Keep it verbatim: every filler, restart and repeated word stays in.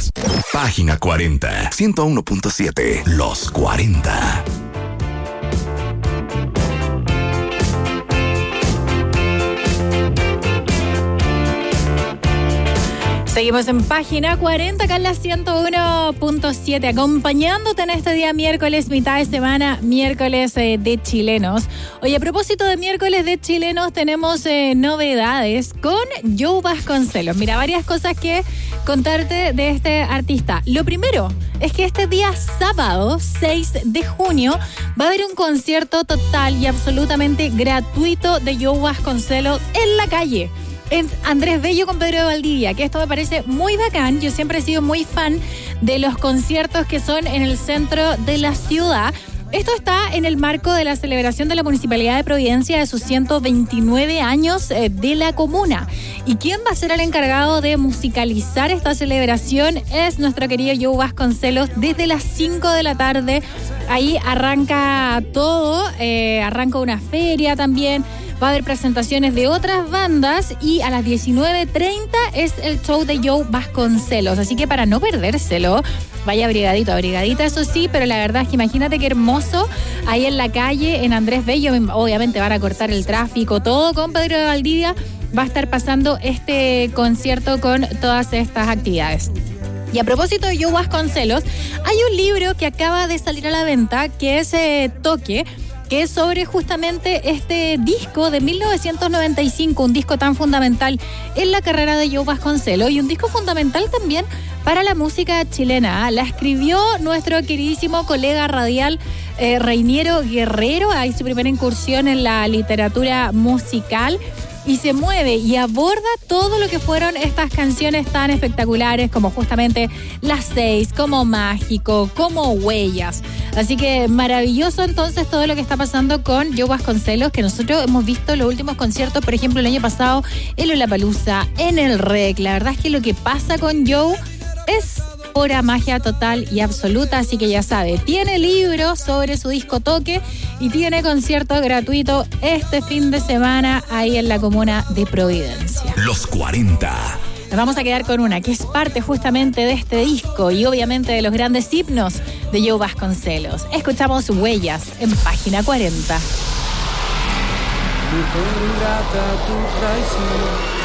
miércoles. Página cuarenta, ciento uno punto siete, Los cuarenta. Seguimos en página cuarenta, acá en la ciento uno punto siete, acompañándote en este día miércoles, mitad de semana, miércoles eh, de chilenos. Oye, a propósito de miércoles de chilenos, tenemos eh, novedades con Joe Vasconcelos. Mira, varias cosas que contarte de este artista. Lo primero es que este día sábado, seis de junio, va a haber un concierto total y absolutamente gratuito de Joe Vasconcelos en la calle. En Andrés Bello con Pedro de Valdivia, que esto me parece muy bacán. Yo siempre he sido muy fan de los conciertos que son en el centro de la ciudad. Esto está en el marco de la celebración de la Municipalidad de Providencia de sus ciento veintinueve años eh, de la comuna. Y quien va a ser el encargado de musicalizar esta celebración es nuestro querido Joe Vasconcelos desde las cinco de la tarde. Ahí arranca todo, eh, arranca una feria también. Va a haber presentaciones de otras bandas y a las diecinueve treinta es el show de Joe Vasconcelos. Así que para no perdérselo, vaya abrigadito, abrigadita, eso sí, pero la verdad es que imagínate qué hermoso ahí en la calle, en Andrés Bello. Obviamente van a cortar el tráfico, todo con Pedro de Valdivia. Va a estar pasando este concierto con todas estas actividades. Y a propósito de Joe Vasconcelos, hay un libro que acaba de salir a la venta que es eh, Toque, que es sobre justamente este disco de mil novecientos noventa y cinco, un disco tan fundamental en la carrera de Joe Vasconcelos y un disco fundamental también para la música chilena. La escribió nuestro queridísimo colega radial eh, Reiniero Guerrero, ahí su primera incursión en la literatura musical. Y se mueve y aborda todo lo que fueron estas canciones tan espectaculares como justamente Las Seis, como Mágico, como Huellas. Así que maravilloso entonces todo lo que está pasando con Joe Vasconcelos, que nosotros hemos visto los últimos conciertos, por ejemplo el año pasado en Lollapalooza, en el R E C. La verdad es que lo que pasa con Joe es pura magia total y absoluta, así que ya sabe, tiene libro sobre su disco Toque y tiene concierto gratuito este fin de semana ahí en la comuna de Providencia. Los cuarenta. Nos vamos a quedar con una que es parte justamente de este disco y obviamente de los grandes himnos de Joe Vasconcelos. Escuchamos Huellas en página cuarenta. Mujer ingrata, tu traición